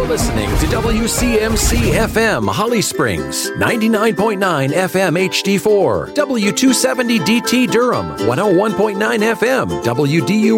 listening to WCMC FM Holly Springs, 99.9 FM HD4, W270 DT Durham, 101.9 FM, WDU